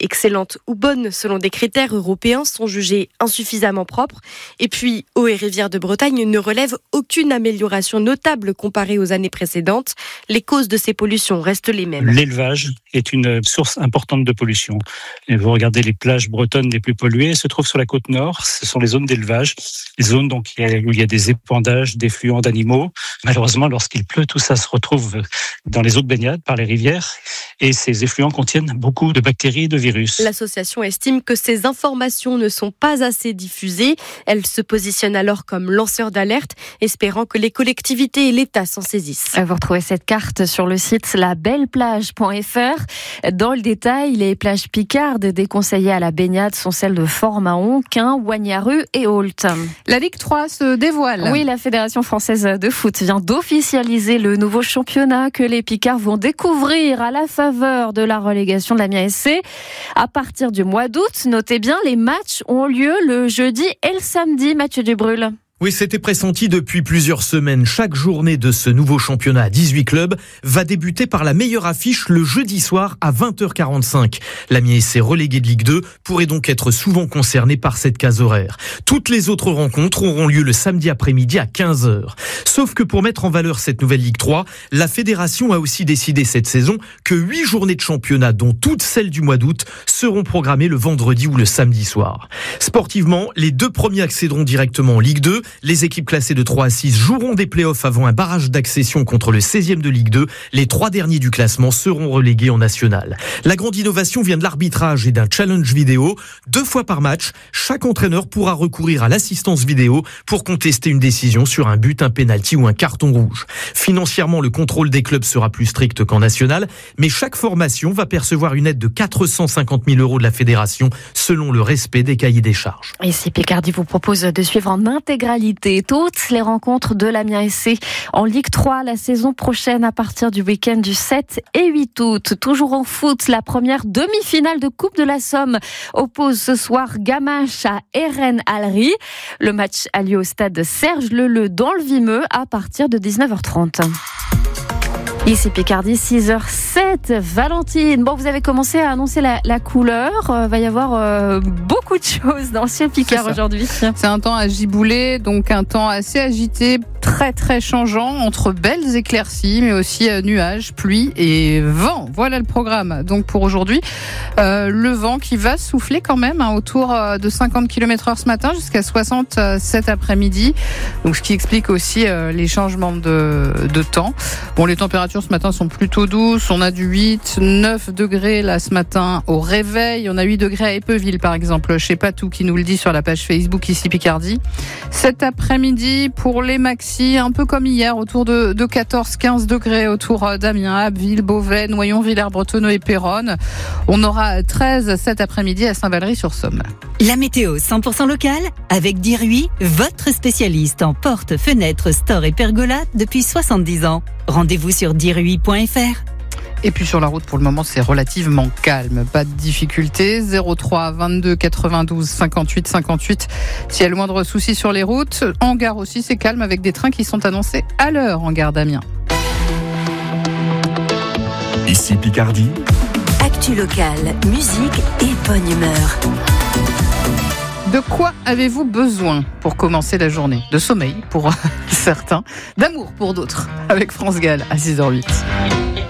excellentes ou bonnes selon des critères européens sont jugées insuffisamment propres. Et puis, Eaux et Rivières de Bretagne ne relève aucune amélioration notable comparée aux années précédentes. Les causes de ces pollutions restent les mêmes. L'élevage est une source importante de pollution. Et vous regardez les plages bretonnes les plus polluées, elles se trouvent sur la côte nord. Ce sont les zones d'élevage, les zones donc où il y a des épandages, d'effluents d'animaux. Malheureusement, lorsqu'il pleut, tout ça se retrouve dans les eaux de baignade par les rivières. Et ces effluents contiennent beaucoup de bactéries et de virus. L'association estime que ces informations ne sont pas assez diffusées. Elle se positionne alors comme lanceur d'alerte, espérant que les collectivités et l'État s'en saisissent. Vous retrouvez cette carte sur le site labelleplage.fr. Dans le détail, les plages picardes déconseillées à la baignade sont celles de Fort-Mahon, Quin, Wagnaru et Ault. La Ligue 3 se dévoile. Oui, la Fédération française de foot vient d'officialiser le nouveau championnat que les Picards vont découvrir à la faveur de la relégation de l'Amiens SC. À partir du mois d'août, notez bien, les matchs ont lieu le jeudi et le samedi. Mathieu Dubrul. Oui, c'était pressenti depuis plusieurs semaines. Chaque journée de ce nouveau championnat à 18 clubs va débuter par la meilleure affiche le jeudi soir à 20h45. L'Amiens SC relégué de Ligue 2 pourrait donc être souvent concerné par cette case horaire. Toutes les autres rencontres auront lieu le samedi après-midi à 15h. Sauf que pour mettre en valeur cette nouvelle Ligue 3, la fédération a aussi décidé cette saison que 8 journées de championnat, dont toutes celles du mois d'août, seront programmées le vendredi ou le samedi soir. Sportivement, les 2 premiers accéderont directement en Ligue 2. Les équipes classées de 3 à 6 joueront des playoffs avant un barrage d'accession contre le 16e de Ligue 2. Les 3 derniers du classement seront relégués en national. La grande innovation vient de l'arbitrage et d'un challenge vidéo. 2 fois par match, chaque entraîneur pourra recourir à l'assistance vidéo pour contester une décision sur un but, un pénalty ou un carton rouge. Financièrement, le contrôle des clubs sera plus strict qu'en national, mais chaque formation va percevoir une aide de 450 000 € de la fédération selon le respect des cahiers des charges. Et si Picardie vous propose de suivre en intégralité toutes les rencontres de l'Amiens SC en Ligue 3 la saison prochaine à partir du week-end du 7 et 8 août. Toujours en foot, la première demi-finale de Coupe de la Somme oppose ce soir Gamache à Eren Alri. Le match a lieu au stade Serge Leleu dans le Vimeux à partir de 19h30. Ici Picardie, 6h07. Valentine, bon, vous avez commencé à annoncer la couleur. Va y avoir beaucoup de choses dans le ciel picard aujourd'hui. C'est un temps à gibouler, donc un temps assez agité, très très changeant, entre belles éclaircies, mais aussi nuages, pluie et vent. Voilà le programme. Donc pour aujourd'hui, le vent qui va souffler quand même autour de 50 km/h ce matin, jusqu'à 60 cet après-midi. Donc ce qui explique aussi les changements de temps. Bon, les températures ce matin sont plutôt douces. On a du 8, 9 degrés là ce matin au réveil. On a 8 degrés à Épeuville par exemple, chez Patou qui nous le dit sur la page Facebook ici Picardie. Cet après-midi pour les maxi, un peu comme hier, autour de 14-15 degrés autour d'Amiens, Abbeville, Beauvais, Noyon, Villers-Bretonneux et Péronne. On aura 13 cet après-midi à Saint-Valery-sur-Somme. La météo 100% locale avec Diruy, votre spécialiste en portes, fenêtres, stores et pergolas depuis 70 ans. Rendez-vous sur diruy.fr. Et puis sur la route, pour le moment, c'est relativement calme. Pas de difficultés. 03 22 92 58 58. S'il y a le moindre souci sur les routes, en gare aussi, c'est calme avec des trains qui sont annoncés à l'heure en gare d'Amiens. Ici Picardie. Actu locale, musique et bonne humeur. De quoi avez-vous besoin pour commencer la journée ? De sommeil pour certains, d'amour pour d'autres, avec France Gall à 6h08.